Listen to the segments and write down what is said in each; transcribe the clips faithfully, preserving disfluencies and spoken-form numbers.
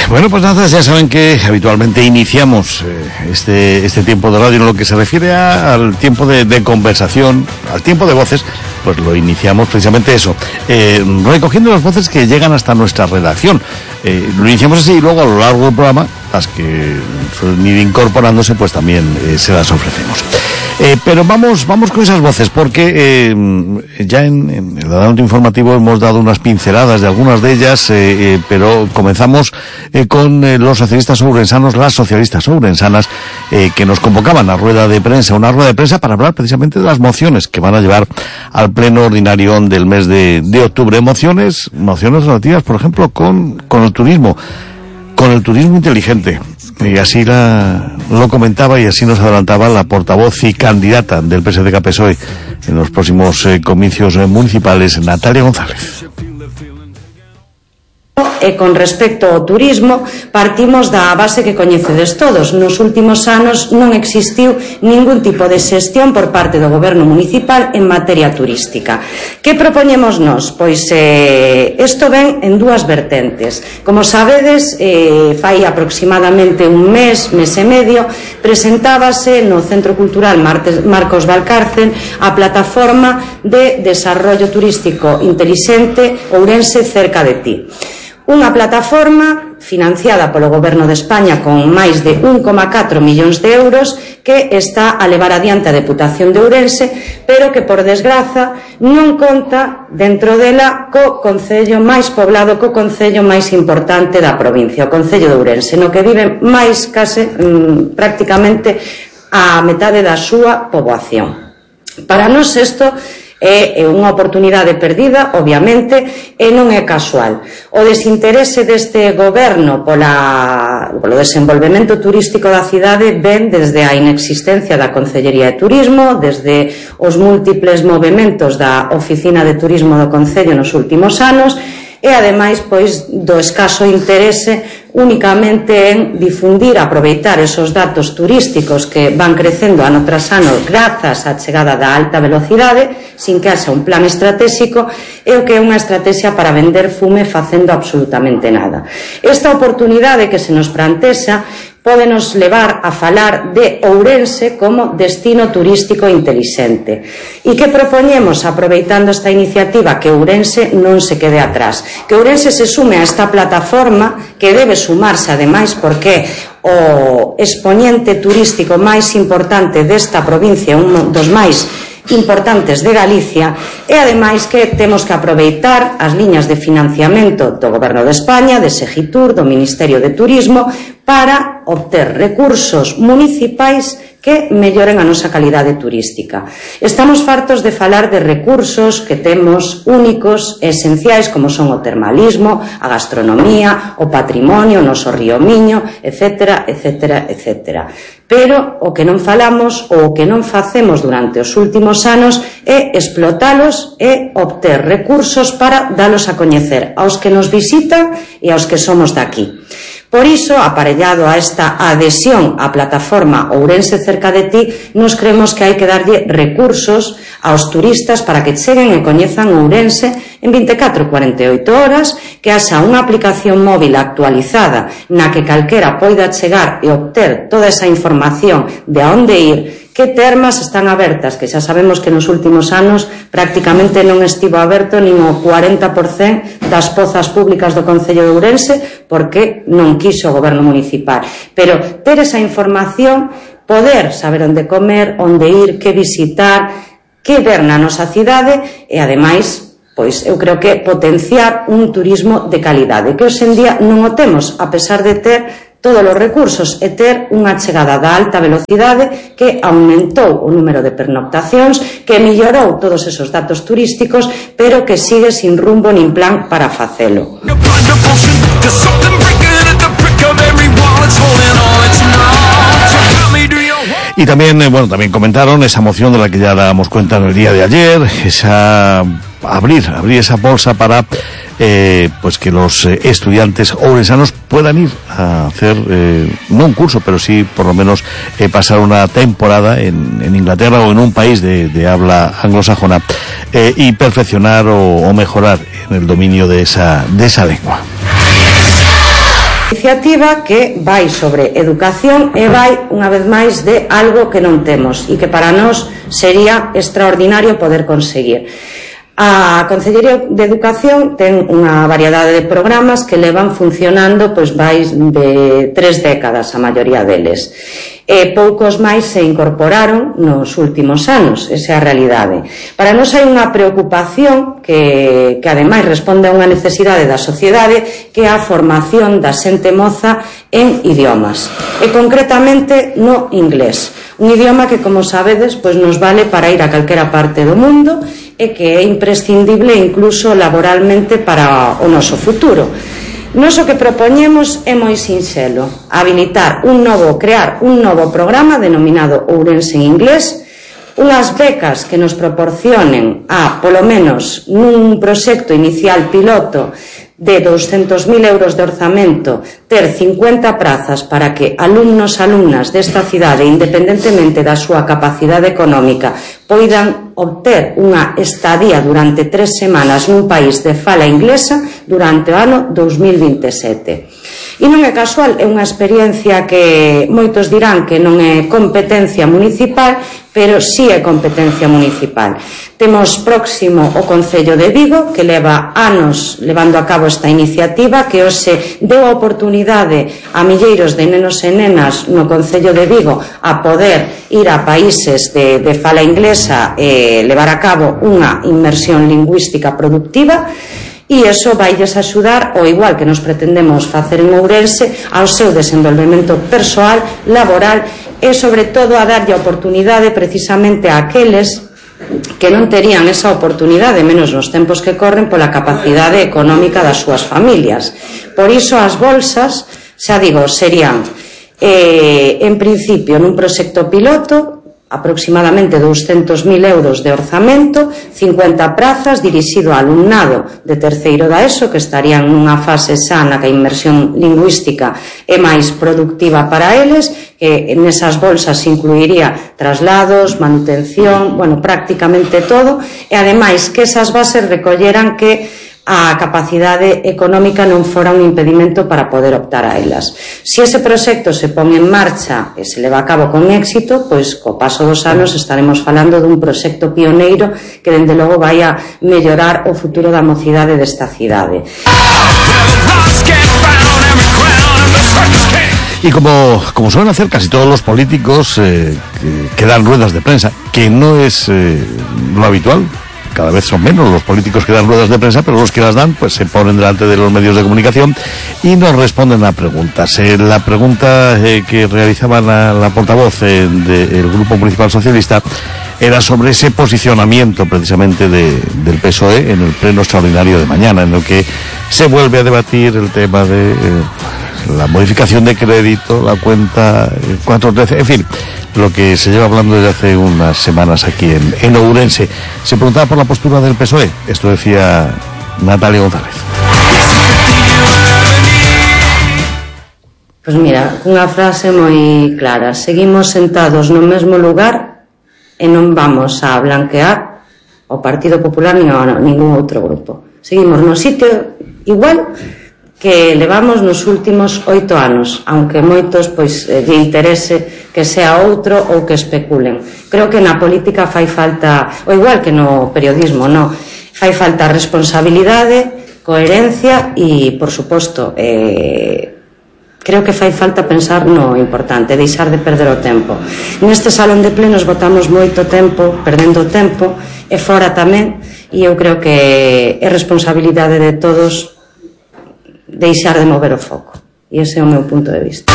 Bueno, pues nada, ya saben que habitualmente iniciamos eh, este este tiempo de radio en lo que se refiere a, al tiempo de, de conversación, al tiempo de voces, pues lo iniciamos precisamente eso, eh, recogiendo las voces que llegan hasta nuestra redacción. Eh, lo iniciamos así y luego a lo largo del programa, las que suelen ir incorporándose, pues también eh, se las ofrecemos. Eh, pero vamos vamos con esas voces, porque eh, ya en, en el adelanto informativo hemos dado unas pinceladas de algunas de ellas, eh, eh, pero comenzamos eh, con eh, los socialistas ourensanos, las socialistas ourensanas, eh, que nos convocaban a rueda de prensa, una rueda de prensa para hablar precisamente de las mociones que van a llevar al pleno ordinario del mes de, de octubre. Mociones, mociones relativas, por ejemplo, con, con el turismo, con el turismo inteligente. Y así la, lo comentaba y así nos adelantaba la portavoz y candidata del P S D K P S O E en los próximos eh, comicios eh, municipales, Natalia González. E con respecto ao turismo, partimos da base que coñecedes todos. Nos últimos anos non existiu ningún tipo de xestión por parte do goberno municipal en materia turística. Que propoñemos nós? Pois eh, isto ven en dúas vertentes. Como sabedes, eh, fai aproximadamente un mes, mes e medio, presentábase no Centro Cultural Marcos Valcárcel a plataforma de desarrollo turístico inteligente Ourense cerca de ti. Unha plataforma financiada polo Goberno de España con máis de un coma catro millóns de euros que está a levar adiante a Deputación de Ourense, pero que, por desgraza, non conta dentro dela co concello máis poblado, co concello máis importante da provincia, o concello de Ourense, no que vive máis case mmm, prácticamente a metade da súa poboación. Para nós isto é unha oportunidade perdida, obviamente, e non é casual. O desinterese deste goberno pola, polo desenvolvemento turístico da cidade ven desde a inexistencia da Concellería de Turismo, desde os múltiples movementos da Oficina de Turismo do Concello nos últimos anos, e ademais pois do escaso interese únicamente en difundir, aproveitar esos datos turísticos que van crecendo ano tras ano grazas á chegada da alta velocidade, sin que haxa un plan estratégico, e o que é unha estrategia para vender fume facendo absolutamente nada. Esta oportunidade que se nos plantexa pódenos levar a falar de Ourense como destino turístico inteligente. E que propoñemos, aproveitando esta iniciativa, que Ourense non se quede atrás, que Ourense se sume a esta plataforma, que debe sumarse ademais porque o expoñente turístico máis importante desta provincia, un dos máis importantes de Galicia, e ademais que temos que aproveitar as liñas de financiamento do Goberno de España, de Segitur, do Ministerio de Turismo, para obter recursos municipais que melloren a nosa calidade turística. Estamos fartos de falar de recursos que temos únicos e esenciais, como son o termalismo, a gastronomía, o patrimonio, o noso río Miño, etcétera, etcétera, etcétera. Pero o que non falamos ou o que non facemos durante os últimos anos é explotalos e obter recursos para dalos a coñecer aos que nos visitan e aos que somos daqui. Por iso, aparellado a esta adhesión á plataforma Ourense cerca de ti, nos creemos que hai que darlle recursos aos turistas para que cheguen e coñezan Ourense en veinticuatro a cuarenta e oito horas, que haxa unha aplicación móvil actualizada na que calquera poida chegar e obter toda esa información de a onde ir, que termas están abertas, que xa sabemos que nos últimos anos prácticamente non estivo aberto nin o cuarenta por cento das pozas públicas do Concello de Ourense, porque non quiso o goberno municipal. Pero ter esa información, poder saber onde comer, onde ir, que visitar, que ver na nosa cidade, e ademais, pois eu creo que potenciar un turismo de calidade, que hoxe en día non o temos, a pesar de ter todos os recursos, e ter unha chegada da alta velocidade que aumentou o número de pernoctacións, que mellorou todos esos datos turísticos, pero que sigue sin rumbo nin plan para facelo. Y también, eh, bueno, también comentaron esa moción de la que ya dábamos cuenta en el día de ayer, esa abrir, abrir esa bolsa para eh, pues que los eh, estudiantes ourensanos puedan ir a hacer eh, no un curso, pero sí por lo menos eh, pasar una temporada en, en Inglaterra o en un país de, de habla anglosajona eh, y perfeccionar o, o mejorar en el dominio de esa de esa lengua. Iniciativa que vai sobre educación e vai, unha vez máis, de algo que non temos e que para nós sería extraordinario poder conseguir. A Consellería de Educación ten unha variedade de programas que levan funcionando pois máis de tres décadas, a maioría deles. E poucos máis se incorporaron nos últimos anos, esa é a realidade. Para nós hai unha preocupación que, que ademais responde a unha necesidade da sociedade, que é a formación da xente moza en idiomas, e concretamente no inglés. Un idioma que, como sabedes, pois nos vale para ir a calquera parte do mundo e que é imprescindible incluso laboralmente para o noso futuro. Nos o que propoñemos é moi sinxelo, habilitar un novo, crear un novo programa denominado Ourense en Inglés, unhas becas que nos proporcionen a, polo menos nun proxecto inicial piloto de douscentos mil euros de orzamento, ter cincuenta prazas para que alumnos e alumnas desta cidade, independentemente da súa capacidade económica, poidan obter unha estadía durante tres semanas nun país de fala inglesa durante o ano dous mil vinte e sete. E non é casual, é unha experiencia que moitos dirán que non é competencia municipal, pero sí é competencia municipal. Temos próximo o Concello de Vigo, que leva anos levando a cabo esta iniciativa, que hoxe deu a oportunidade a milleiros de nenos e nenas no Concello de Vigo a poder ir a países de, de fala inglesa e levar a cabo unha inmersión lingüística productiva. E iso vailles axudar, ao igual que nos pretendemos facer en Ourense, ao seu desenvolvemento persoal, laboral e, sobre todo, a darlle a oportunidade precisamente a aqueles que non terían esa oportunidade, menos nos tempos que corren, pola capacidade económica das súas familias. Por iso as bolsas, xa digo, serían eh, en principio nun proxecto piloto aproximadamente douscentos mil euros de orzamento, cincuenta prazas dirixido ao alumnado de terceiro da ESO, que estarían nunha fase xa na que a inmersión lingüística é máis productiva para eles, que nesas bolsas incluiría traslados, manutención, bueno, prácticamente todo, e ademais que esas bases recolleran que a capacidade económica non fora un impedimento para poder optar a elas. Se ese proxecto se pon en marcha e se leva a cabo con éxito, pois co paso dos anos estaremos falando dun proxecto pioneiro que dende logo vai a mellorar o futuro da mocidade desta cidade. Y como, como suelen hacer casi todos los políticos eh, que, que dan ruedas de prensa, que no es eh, lo habitual, cada vez son menos los políticos que dan ruedas de prensa, pero los que las dan pues se ponen delante de los medios de comunicación y nos responden a preguntas. Eh, la pregunta eh, que realizaba la, la portavoz eh, del Grupo Municipal Socialista era sobre ese posicionamiento precisamente de, del P S O E en el pleno extraordinario de mañana, en el que se vuelve a debatir el tema de eh, la modificación de crédito, la cuenta cuatro trece, en fin, lo que se lleva hablando desde hace unas semanas aquí en, en Ourense. Se preguntaba por la postura del P S O E. Esto decía Natalia González. Pois mira, unha frase moi clara: seguimos sentados no mesmo lugar e non vamos a blanquear o Partido Popular nin a ningún outro grupo. Seguimos no sitio igual que levamos nos últimos oito anos, aunque moitos pois lle interese que sea outro ou que especulen. Creo que na política fai falta, o igual que no periodismo, no, fai falta responsabilidade, coherencia e, por suposto, eh, creo que fai falta pensar no importante, deixar de perder o tempo. Neste salón de plenos botamos moito tempo, perdendo o tempo, e fora tamén, e eu creo que é responsabilidade de todos deixar de mover o foco. Y ese é o meu punto de vista.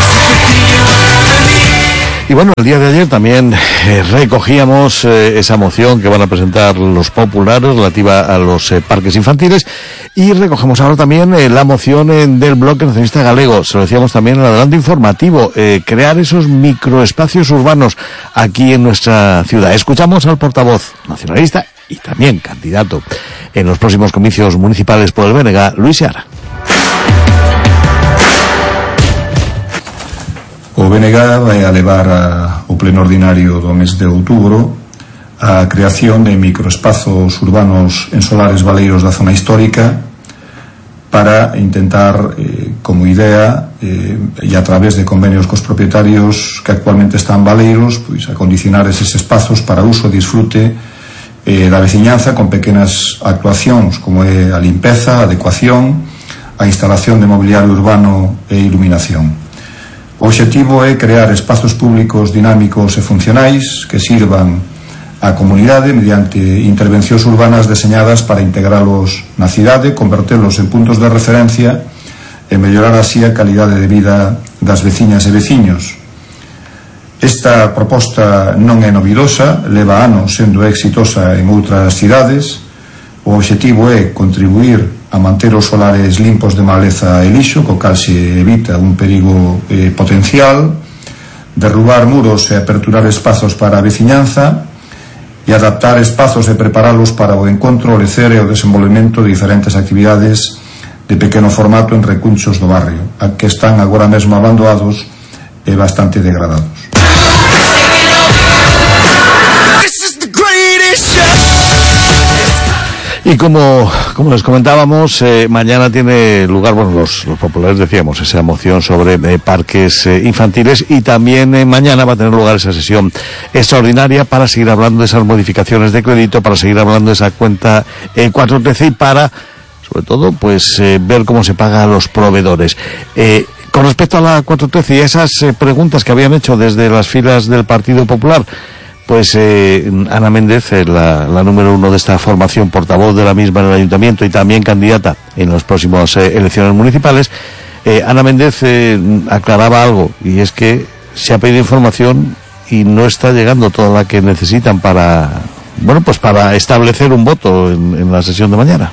Y bueno, el día de ayer también eh, recogíamos eh, esa moción que van a presentar los populares relativa a los eh, parques infantiles, y recogemos ahora también eh, la moción eh, del Bloque Nacionalista Galego. Se lo decíamos también en el adelanto informativo, eh, crear esos microespacios urbanos aquí en nuestra ciudad. Escuchamos al portavoz nacionalista y también candidato en los próximos comicios municipales por el B N G, Luis Seara. O B N G vai a levar a, o pleno ordinario do mes de outubro a creación de microespazos urbanos en solares baleiros da zona histórica para intentar eh, como idea eh, e a través de convenios cos propietarios que actualmente están baleiros, pois acondicionar eses espazos para uso e disfrute eh, da veciñanza con pequenas actuacións como é a limpeza, a adecuación, a instalación de mobiliario urbano e iluminación. O obxectivo é crear espazos públicos dinámicos e funcionais que sirvan a comunidade mediante intervencións urbanas deseñadas para integralos na cidade, convertelos en puntos de referencia e mellorar así a calidade de vida das veciñas e veciños. Esta proposta non é novidosa, leva anos sendo exitosa en outras cidades. O obxectivo é contribuir a manter os solares limpos de maleza e lixo, co cal se evita un perigo eh, potencial, derrubar muros e aperturar espazos para a veciñanza, e adaptar espazos e preparalos para o encontro, o lecer e o desenvolvemento de diferentes actividades de pequeno formato en recunchos do barrio, a que están agora mesmo abandonados e bastante degradados. Y como, como les comentábamos, eh, mañana tiene lugar, bueno, los, los populares decíamos, esa moción sobre eh, parques eh, infantiles, y también eh, mañana va a tener lugar esa sesión extraordinaria para seguir hablando de esas modificaciones de crédito, para seguir hablando de esa cuenta eh, cuatro trece y para, sobre todo, pues eh, ver cómo se paga a los proveedores. Eh, con respecto a la cuatro trece y a esas eh, preguntas que habían hecho desde las filas del Partido Popular, pues eh, Ana Méndez, eh, la, la número uno de esta formación, portavoz de la misma en el Ayuntamiento y también candidata en las próximas eh, elecciones municipales, eh, Ana Méndez eh, aclaraba algo, y es que se ha pedido información y no está llegando toda la que necesitan para, bueno, pues para establecer un voto en, en la sesión de mañana.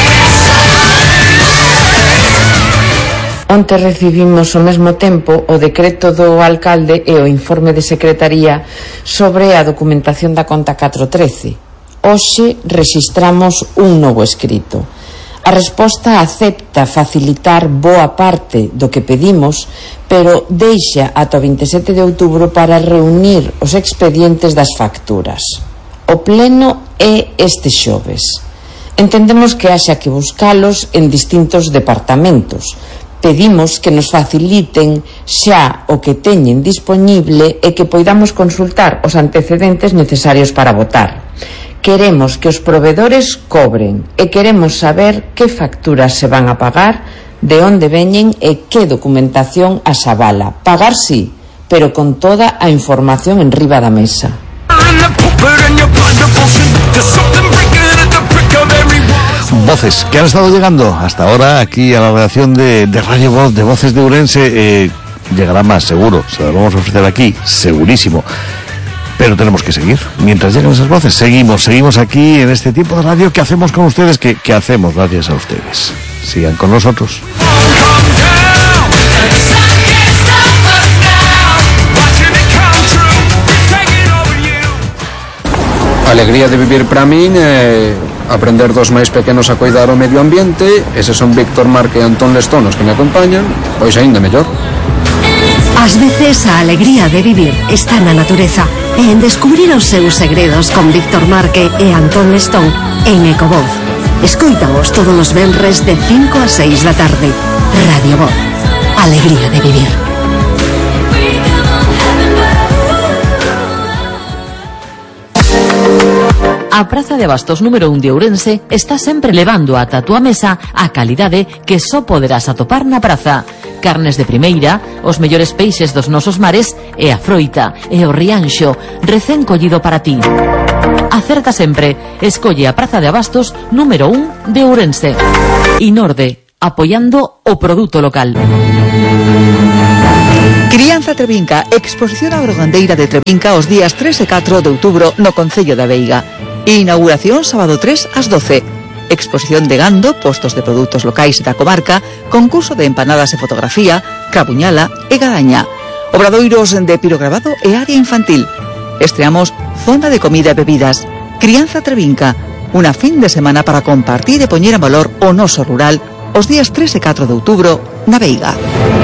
Onte recibimos ao mesmo tempo o decreto do alcalde e o informe de secretaría sobre a documentación da conta catro trece. Hoxe rexistramos un novo escrito. A resposta acepta facilitar boa parte do que pedimos, pero deixa ata o vinte e sete de outubro para reunir os expedientes das facturas. O pleno é este xoves. Entendemos que haxa que buscalos en distintos departamentos. Pedimos que nos faciliten xa o que teñen dispoñible e que poidamos consultar os antecedentes necesarios para votar. Queremos que os provedores cobren e queremos saber que facturas se van a pagar, de onde veñen e que documentación as avala. Pagar sí, pero con toda a información en riba da mesa. Voces que han estado llegando hasta ahora aquí a la redacción de, de Radio Voz, de Voces de Ourense. Eh, llegará más, seguro, se las vamos a ofrecer aquí, segurísimo. Pero tenemos que seguir. Mientras llegan esas voces, seguimos, seguimos aquí en este tipo de radio que hacemos con ustedes, que, que hacemos gracias a ustedes. Sigan con nosotros. Alegría de vivir para min é aprender dos máis pequenos a cuidar o medio ambiente. Eses son Víctor Marque e Antón Lestón os que me acompañan, pois aínda mellor. Ás veces a alegría de vivir está na natureza e en descubrir os seus segredos con Víctor Marque e Antón Lestón en Ecovoz. Escoítaos todos os venres de cinco a seis da tarde. Radio Voz. Alegría de vivir. A Praza de Abastos número un de Ourense está sempre levando ata a túa mesa a calidade que só poderás atopar na praza. Carnes de primeira, os mellores peixes dos nosos mares e a froita e o rianxo recén collido para ti. Acerta sempre, escolle a Praza de Abastos número un de Ourense. Inorde, apoiando o produto local. Crianza Trevinca, exposición agrogandeira de Trevinca os días tres e catro de outubro no Concello da Veiga. Inauguración sábado tres ás doce. Exposición de gando, postos de produtos locais da comarca, concurso de empanadas e fotografía, crabuñala e gadaña. Obradoiros de pirograbado e área infantil. Estreamos zona de comida e bebidas. Crianza Trevinca, unha fin de semana para compartir e poñer en valor o noso rural os días tres e catro de outubro na Veiga.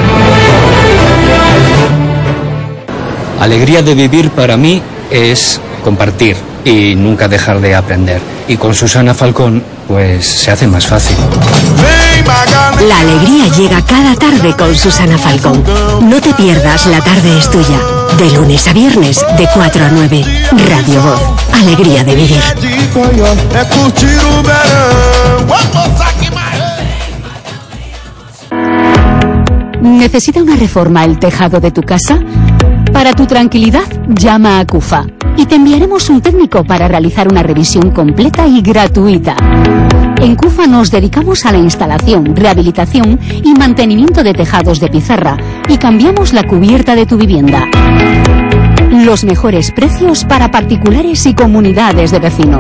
Alegría de vivir para mí es compartir y nunca dejar de aprender. Y con Susana Falcón, pues se hace más fácil. La alegría llega cada tarde con Susana Falcón. No te pierdas La Tarde es Tuya. De lunes a viernes, de cuatro a nueve. Radio Voz. Alegría de vivir. ¿Necesita una reforma el tejado de tu casa? Para tu tranquilidad, llama a CUFA y te enviaremos un técnico para realizar una revisión completa y gratuita. En CUFA nos dedicamos a la instalación, rehabilitación y mantenimiento de tejados de pizarra y cambiamos la cubierta de tu vivienda. Los mejores precios para particulares y comunidades de vecinos.